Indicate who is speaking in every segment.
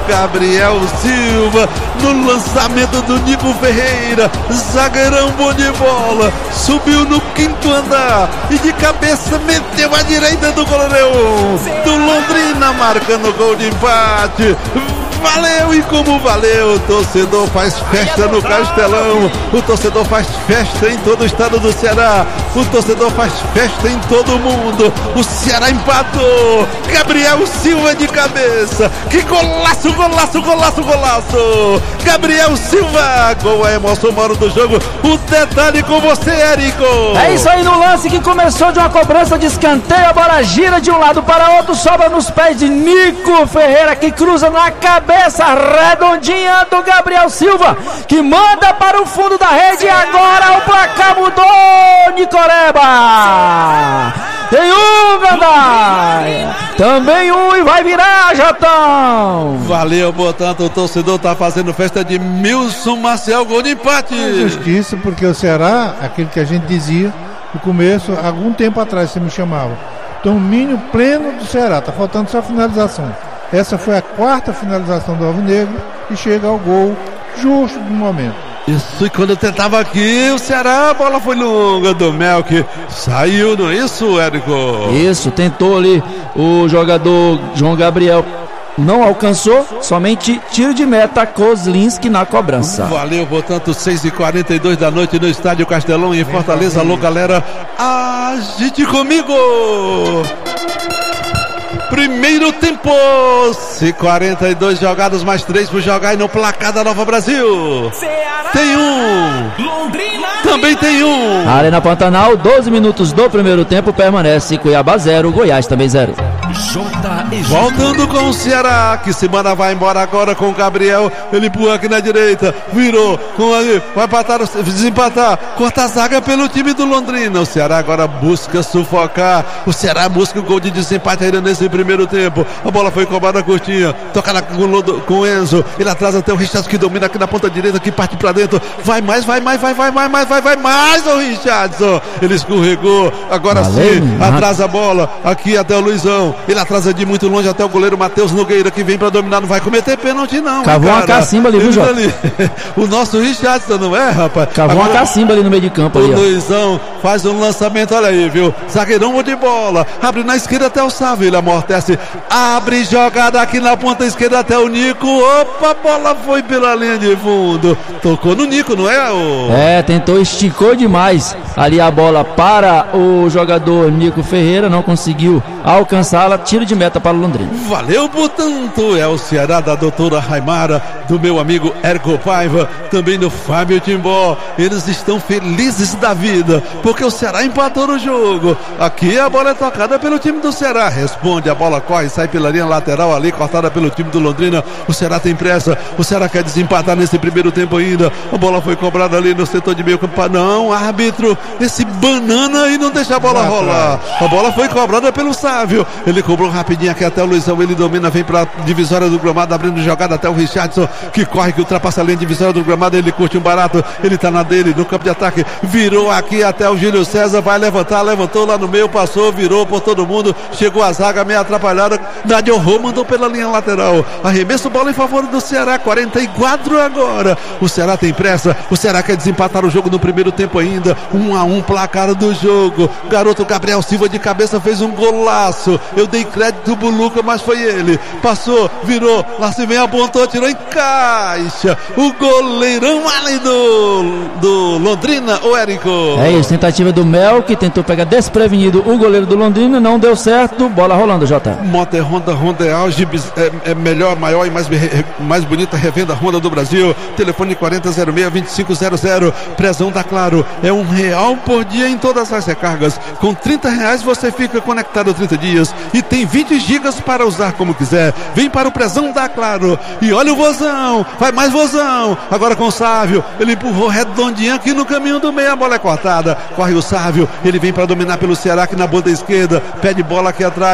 Speaker 1: Gabriel Silva, no lançamento do Nico Ferreira, zagueirão bom de bola, subiu no quinto andar e de cabeça meteu à direita do goleirão do Londrina, marcando gol de empate. Valeu, e como valeu, o torcedor faz festa no Castelão, o torcedor faz festa em todo o estado do Ceará, o torcedor faz festa em todo o mundo. O Ceará empatou, Gabriel Silva de cabeça, que golaço, golaço, golaço, golaço, Gabriel Silva, gol, a emoção maior do jogo. O detalhe com você, Érico.
Speaker 2: É isso aí, no lance que começou de uma cobrança de escanteio, a bola gira de um lado para outro, sobra nos pés de Nico Ferreira, que cruza na cabeça redondinha do Gabriel Silva, que manda para o fundo da rede. E agora o placar mudou, Nicoreba. Tem um, Gandaia. Também um, e vai virar, Jatão.
Speaker 1: Valeu, portanto, o torcedor tá fazendo festa de Milson Maciel, gol de empate.
Speaker 3: Justiça, porque o Ceará, aquele que a gente dizia no começo, algum tempo atrás você me chamava, domínio pleno do Ceará, tá faltando só finalização. Essa foi a quarta finalização do Alvinegro e chega ao gol justo no momento.
Speaker 1: Isso, e quando eu tentava aqui, o Ceará, a bola foi longa do Melk, saiu, não é isso, Érico?
Speaker 2: Isso, tentou ali o jogador João Gabriel, não alcançou, somente tiro de meta, Kozlinski na cobrança.
Speaker 1: Valeu, portanto, 6h42 da noite no Estádio Castelão, em Fortaleza. Alô, galera, agite comigo! Primeiro tempo, 42 jogados mais 3 por jogar e no placar da Nova Brasil. Ceará. Tem um. Londrina. Também tem um.
Speaker 2: Arena Pantanal, 12 minutos do primeiro tempo, permanece Cuiabá 0, Goiás também 0.
Speaker 1: Voltando com o Ceará, que semana vai embora agora com o Gabriel. Ele empurra aqui na direita, virou, vai empatar, desempatar, corta a zaga pelo time do Londrina. O Ceará agora busca sufocar. O Ceará busca o gol de desempate ainda nesse primeiro tempo. A bola foi cobrada curtinha, tocada com o Enzo. Ele atrasa até o Richardson, que domina aqui na ponta direita, que parte pra dentro. Vai mais, o Richardson. Ele escorregou, agora sim, atrasa a bola aqui até o Luizão. Ele atrasa de muito longe até o goleiro Matheus Nogueira, que vem pra dominar. Não vai cometer pênalti não.
Speaker 2: Cavou uma cacimba ali, viu, Jota?
Speaker 1: O nosso Richardson, não é, rapaz?
Speaker 2: Cavou uma cacimba ali no meio de campo.
Speaker 1: O Luizão faz um lançamento, olha aí, viu? Zagueirão de bola, abre na esquerda até o Sávio, ele amortece, abre jogada aqui na ponta esquerda até o Nico. Opa, a bola foi pela linha de fundo. Tocou no Nico, não é?
Speaker 2: Tentou, esticou demais ali a bola para o jogador Nico Ferreira, não conseguiu alcançá-la. Tiro de meta para o Londrina.
Speaker 1: Valeu, portanto, é o Ceará da doutora Raimara, do meu amigo Érico Paiva, também do Fábio Timbó. Eles estão felizes da vida, porque o Ceará empatou no jogo. Aqui a bola é tocada pelo time do Ceará, responde, a bola corre, sai pela linha lateral ali, cortada pelo time do Londrina. O Ceará tem pressa, o Ceará quer desempatar nesse primeiro tempo ainda. A bola foi cobrada ali no setor de meio campo. Não, árbitro, esse banana aí não deixa a bola rolar. A bola foi cobrada pelo Sávio, ele cobrou rapidinho aqui até o Luizão, ele domina, vem pra divisória do gramado, abrindo jogada até o Richardson, que corre, que ultrapassa a linha divisória do gramado, ele curte um barato, ele tá na dele, no campo de ataque, virou aqui até o Júlio César, vai levantar, levantou lá no meio, passou, virou por todo mundo, chegou a zaga meio atrapalhada, Nadio Rô mandou pela linha lateral, arremesso, bola em favor do Ceará, 44 agora, o Ceará tem pressa, o Ceará quer desempatar o jogo no primeiro tempo ainda, 1-1 placar do jogo, garoto Gabriel Silva de cabeça fez um golaço, eu dei crédito pro Luca, mas foi ele, passou, virou, lá se vem, apontou, tirou em caixa, o goleirão ali do Londrina, o Érico.
Speaker 2: É isso, tentativa do Mel, que tentou pegar desprevenido o goleiro do Londrina, não deu certo, bola rolando, Jota.
Speaker 1: Moto é Honda é auge, é melhor, maior e mais bonita revenda Honda do Brasil, telefone 4006-2500, prezão da Claro, é R$1 por dia em todas as recargas, com R$30 você fica conectado 30 dias e tem 20 gigas para usar como quiser. Vem para o prezão da Claro e olha o vozão, vai mais vozão, agora com o Sávio, ele empurrou redondinho aqui no caminho do meio, a bola é cortada, corre o Sávio, ele vem para dominar pelo Ceará aqui na ponta esquerda, pede bola aqui atrás, já deixou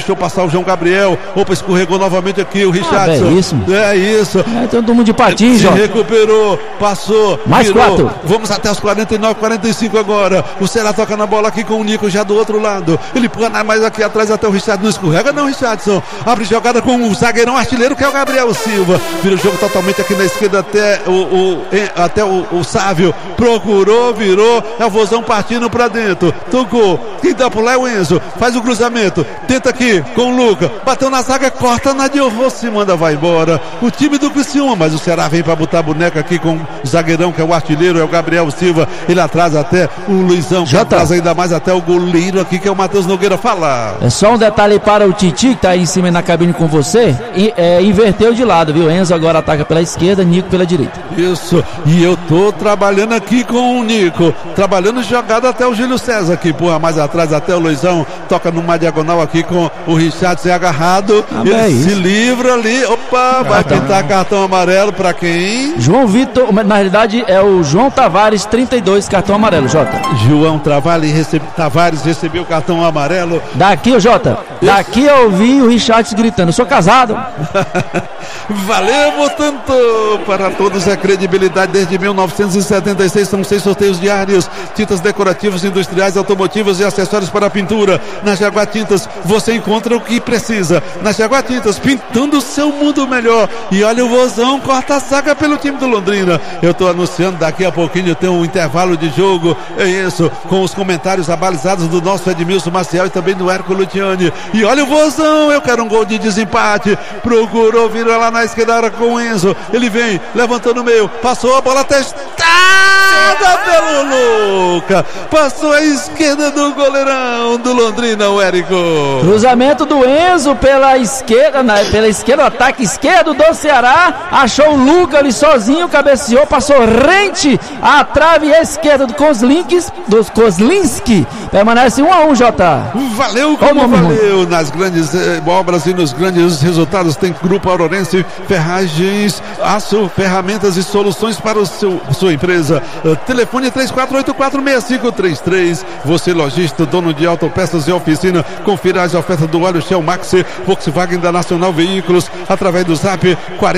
Speaker 1: deixou passar o João Gabriel. Opa, escorregou novamente aqui o Richardson.
Speaker 2: É
Speaker 1: isso.
Speaker 2: Todo mundo de patins,
Speaker 1: se recuperou, passou,
Speaker 2: mais virou. 4.
Speaker 1: Vamos até os 49, 45 agora. O Ceará toca na bola aqui com o Nico já do outro lado. Ele põe mais aqui atrás até o Richardson. Não escorrega não, Richardson. Abre jogada com o zagueirão artilheiro que é o Gabriel Silva. Vira o jogo totalmente aqui na esquerda até o Sávio. Procurou, virou. É o Vozão partindo pra dentro. Tocou. Quem dá por lá é o Enzo. Faz o cruzamento. Tenta aqui com o Luca. Bateu na zaga, corta na Diorrossi, manda, vai embora. O time do Criciúma, mas o Ceará vem pra botar a boneca aqui com o zagueirão que é o artilheiro, é o Gabriel Silva. Ele atrasa até o Luizão, que atrasa ainda mais até o goleiro aqui, que é o Matheus Nogueira. Fala.
Speaker 2: É só um detalhe para o Titi, que tá aí em cima na cabine com você. Inverteu de lado, viu? Enzo agora ataca pela esquerda, Nico pela direita.
Speaker 1: Isso. E eu tô trabalhando aqui com o Nico. Trabalhando jogada até o Júlio César, que empurra mais atrás até o Luizão. Toca numa diagonal aqui com o Richardson agarrado. Ele se livra ali. Opa, vai pintar cartão amarelo pra quem?
Speaker 2: João Vitor, na realidade é o João Tavares, 32, cartão amarelo, Jota.
Speaker 1: João Tavares recebeu o cartão amarelo.
Speaker 2: Daqui, Jota, daqui eu ouvi o Richardson gritando, sou casado.
Speaker 1: Valeu, portanto, para todos é credibilidade desde 1976, são 6 sorteios diários, tintas decorativas, industriais, automotivas e acessórios para pintura. Na Jaguar Tintas você encontra o que precisa. Na Jaguar Tintas, pintando o seu mundo melhor. E olha o Vozão, corta a zaga pelo time do Londrina. Eu estou anunciando, daqui a pouquinho tem um intervalo de jogo, é isso, com os comentários abalizados do nosso Edmilson Maciel e também do Hércules Luciani. E olha o Vozão, eu quero um gol de desempate. Procurou, vira lá na esquerda com o Enzo. Ele vem, levantou no meio, passou a bola testada pelo Luca. Passou a esquerda do goleirão do Londrina, o Érico.
Speaker 2: Cruzamento do Enzo pela esquerda, o ataque esquerdo do Ceará. Achou o Luca ali sozinho, cabeceou, passou rente à trave esquerda do Kozlinski. Permanece 1-1, Jota.
Speaker 1: Valeu como valeu. Nas grandes obras e nos grandes resultados tem Grupo Aurorense, ferragens, aço, ferramentas e soluções para sua empresa. Telefone 34846533. Você lojista, dono de autopeças e oficina, confira as ofertas do óleo Shell Maxi, Volkswagen da Nacional Veículos, através do Zap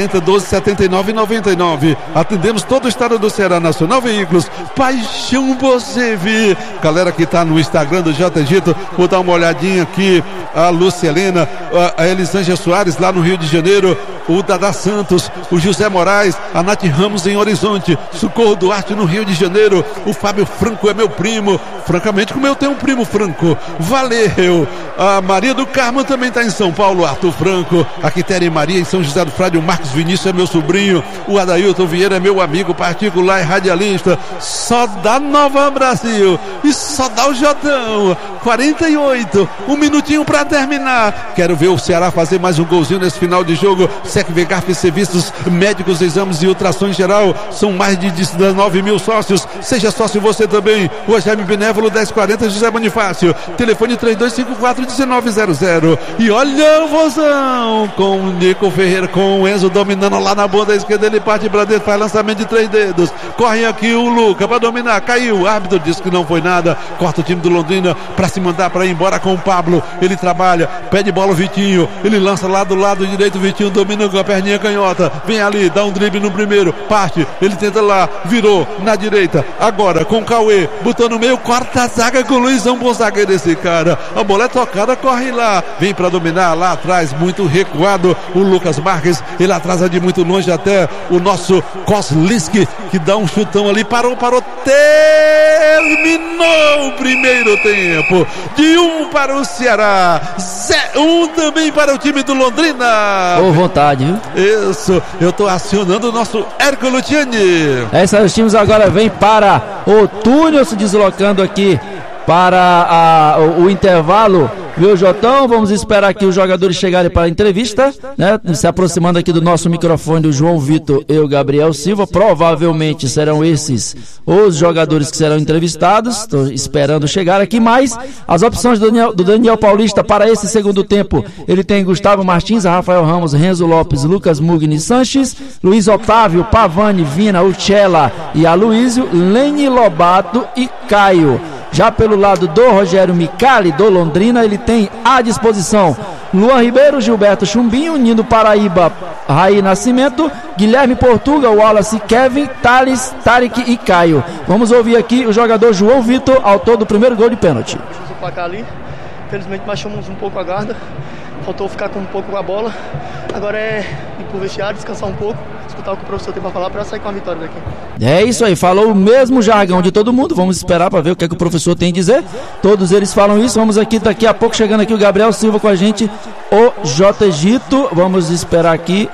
Speaker 1: 40127999. Atendemos todo o estado do Ceará. Nacional Veículos, paixão você vê. Galera que tá no Instagram do J Egito, vou dar uma olhadinha aqui. A Lúcia Helena, a Elisângela Soares lá no Rio de Janeiro, o Dada Santos, o José Moraes, a Nath Ramos em Horizonte, Socorro Duarte no Rio de Janeiro, o Fábio Franco é meu primo, francamente como eu tenho um primo Franco, valeu. A Maria do Carmo também está em São Paulo, Arthur Franco, a Quitéria Maria em São José do Frade, o Marcos Vinícius é meu sobrinho, o Adailton Vieira é meu amigo particular e radialista. Só dá Nova Brasil e só dá o Jotão. 48, um minutinho para terminar. Quero ver o Ceará fazer mais um golzinho nesse final de jogo. Sec Vegarf Serviços Médicos, Exames e Ultrassom Geral. São mais de 19 mil sócios. Seja sócio você também. O Jaime Benévolo 1040 José Bonifácio. Telefone 3254-1900. E olha o Vozão com o Nico Ferreira, com o Enzo dominando lá na banda esquerda. Ele parte para dentro, faz lançamento de 3 dedos. Corre aqui o Luca para dominar. Caiu. O árbitro disse que não foi nada. Corta o time do Londrina para se mandar para ir embora com o Pablo. Ele trabalha, pede bola o Vitinho. Ele lança lá do lado direito. O Vitinho domina com a perninha canhota. Vem ali, dá um drible no primeiro. Parte, ele tenta lá, virou na direita. Agora com o Cauê, botou no meio, corta a zaga com o Luizão, bom zagueiro desse cara. A bola é tocada, corre lá. Vem para dominar lá atrás, muito recuado. O Lucas Marques, ele atrasa de muito longe até o nosso Kozlinski, que dá um chutão ali, parou. Terminou o primeiro tempo. De 1 para o Ceará, 1 também para o time do Londrina.
Speaker 2: Com vontade, viu?
Speaker 1: Isso, eu tô acionando o nosso Hércules Luciani.
Speaker 2: Esses times agora vêm para o túnel, se deslocando aqui para o intervalo, viu, Jotão? Vamos esperar aqui os jogadores chegarem para a entrevista, né? Se aproximando aqui do nosso microfone do João Vitor e o Gabriel Silva. Provavelmente serão esses os jogadores que serão entrevistados. Estou esperando chegar aqui, mas as opções do Daniel Paulista para esse segundo tempo, ele tem Gustavo Martins, Rafael Ramos, Renzo Lopes, Lucas Mugni Sanches, Luiz Otávio, Pavani, Vina, Uchela e Aloísio, Leni Lobato e Caio. Já pelo lado do Rogério Micali, do Londrina, ele tem à disposição Luan Ribeiro, Gilberto Chumbinho, Nino Paraíba, Raí Nascimento, Guilherme Portuga, Wallace, Kevin, Thales, Tarek e Caio. Vamos ouvir aqui o jogador João Vitor, autor do primeiro gol de pênalti.
Speaker 4: O placar ali, infelizmente baixamos um pouco a guarda, faltou ficar com um pouco a bola. Agora é ir pro vestiário, descansar um pouco, escutar o que o professor tem para falar para sair com a vitória daqui.
Speaker 2: É isso aí, falou o mesmo jargão de todo mundo. Vamos esperar para ver o que é que o professor tem a dizer. Todos eles falam isso. Vamos aqui, daqui a pouco chegando aqui o Gabriel Silva com a gente, o J. Egito. Vamos esperar aqui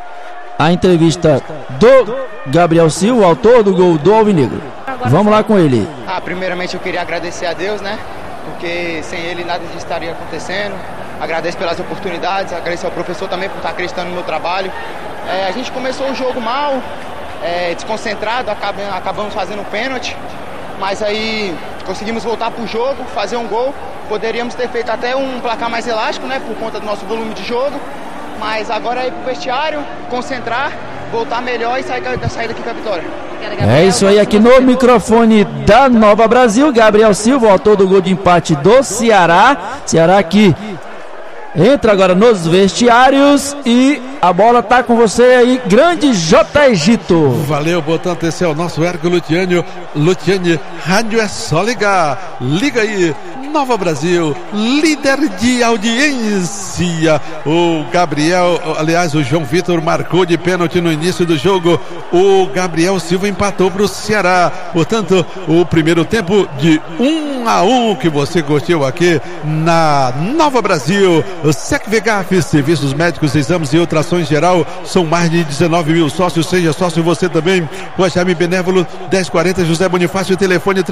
Speaker 2: a entrevista do Gabriel Silva, autor do gol do Alvinegro. Vamos lá com ele.
Speaker 5: Primeiramente eu queria agradecer a Deus, né? Porque sem ele nada disso estaria acontecendo. Agradeço pelas oportunidades, agradeço ao professor também por estar acreditando no meu trabalho. A gente começou o jogo mal, desconcentrado, acabamos fazendo um pênalti, mas aí conseguimos voltar para o jogo, fazer um gol. Poderíamos ter feito até um placar mais elástico, né, por conta do nosso volume de jogo, mas agora é ir para o vestiário, concentrar, voltar melhor e sair daqui com a vitória.
Speaker 2: É isso aí, aqui no microfone da Nova Brasil, Gabriel Silva, autor do gol de empate do Ceará. Ceará que entra agora nos vestiários e a bola tá com você aí, grande J. Egito.
Speaker 1: Valeu, portanto, esse é o nosso Ergo Luciani, rádio é só ligar. Liga aí, Nova Brasil, líder de audiência. O Gabriel, aliás, o João Vitor marcou de pênalti no início do jogo. O Gabriel Silva empatou para o Ceará. Portanto, o primeiro tempo de 1-1 que você curtiu aqui na Nova Brasil. O SecVegaf, serviços médicos, exames e ultrassom geral. São mais de 19 mil sócios. Seja sócio você também. O Jaime Benévolo, 1040 José Bonifácio, telefone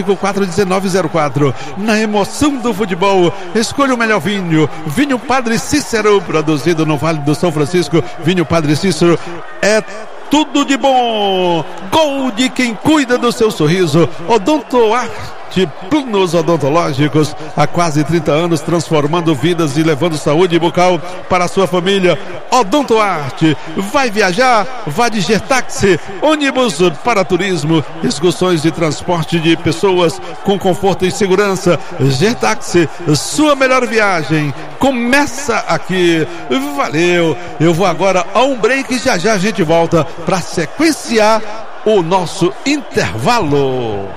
Speaker 1: 3254-1904. Na emoção do futebol, escolha o melhor vinho. Vinho Padre Cícero, produzido no Vale do São Francisco. Vinho Padre Cícero é tudo de bom. Gol de quem cuida do seu sorriso. Odontoarte Planos Odontológicos, há quase 30 anos transformando vidas e levando saúde bucal para a sua família. Odontoarte, vai viajar? Vá de Gertaxi, ônibus para turismo, excursões de transporte de pessoas com conforto e segurança. Gertaxi, sua melhor viagem começa aqui. Valeu, eu vou agora a um break e já a gente volta para sequenciar o nosso intervalo.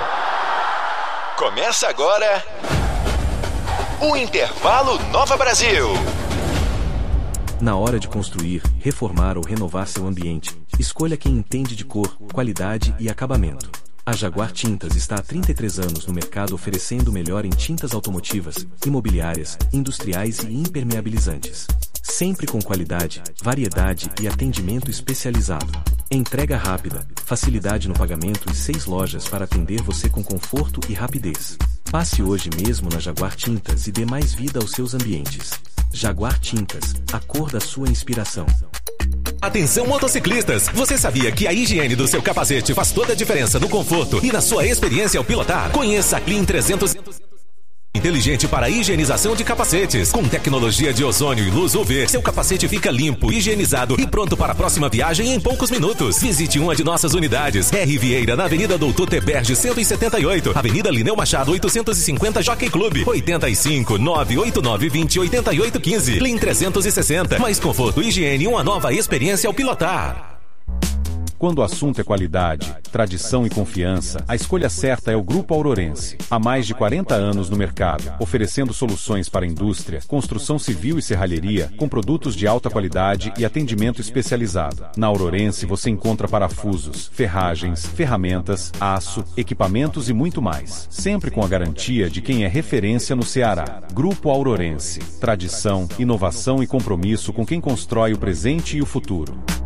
Speaker 6: Começa agora o Intervalo Nova Brasil.
Speaker 7: Na hora de construir, reformar ou renovar seu ambiente, escolha quem entende de cor, qualidade e acabamento. A Jaguar Tintas está há 33 anos no mercado oferecendo o melhor em tintas automotivas, imobiliárias, industriais e impermeabilizantes. Sempre com qualidade, variedade e atendimento especializado. Entrega rápida, facilidade no pagamento e 6 lojas para atender você com conforto e rapidez. Passe hoje mesmo na Jaguar Tintas e dê mais vida aos seus ambientes. Jaguar Tintas, a cor da sua inspiração.
Speaker 8: Atenção motociclistas, você sabia que a higiene do seu capacete faz toda a diferença no conforto e na sua experiência ao pilotar? Conheça a Clean 300 inteligente para higienização de capacetes. Com tecnologia de ozônio e luz UV, seu capacete fica limpo, higienizado e pronto para a próxima viagem em poucos minutos. Visite uma de nossas unidades. R. Vieira, na Avenida Doutor Teberge 178, Avenida Lineu Machado 850, Jockey Club, 85 989 20 88 15. Clean 360, mais conforto, higiene e uma nova experiência ao pilotar.
Speaker 9: Quando o assunto é qualidade, tradição e confiança, a escolha certa é o Grupo Aurorense. Há mais de 40 anos no mercado, oferecendo soluções para a indústria, construção civil e serralheria, com produtos de alta qualidade e atendimento especializado. Na Aurorense você encontra parafusos, ferragens, ferramentas, aço, equipamentos e muito mais. Sempre com a garantia de quem é referência no Ceará. Grupo Aurorense. Tradição, inovação e compromisso com quem constrói o presente e o futuro.